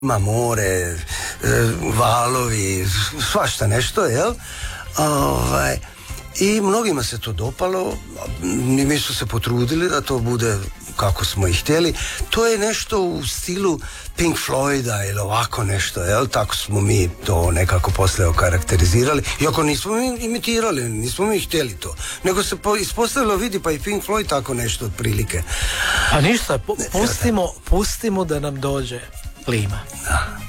ima more, valovi, svašta nešto, jel? I mnogima se to dopalo, mi su se potrudili da to bude kako smo i htjeli. To je nešto u stilu Pink Floyda ili ovako nešto, jel? Tako smo mi to nekako poslije okarakterizirali. Iako nismo mi imitirali, nismo mi htjeli to. Nego se ispostavilo, vidi, pa i Pink Floyd tako nešto otprilike. A ništa, pustimo da nam dođe plima. Da.